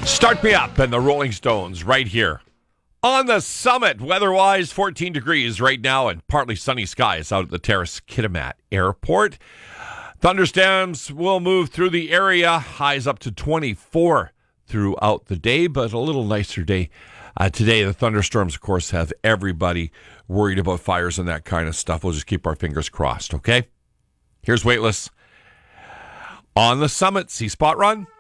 Start Me Up and the Rolling Stones right here on the summit. Weather-wise, 14 degrees right now and partly sunny skies out at the Terrace Kitimat Airport. Thunderstorms will move through the area, highs up to 24 throughout the day, but a little nicer day today. The thunderstorms, of course, have everybody worried about fires and that kind of stuff. We'll just keep our fingers crossed, okay? Here's Weightless on the summit. See Spot Run.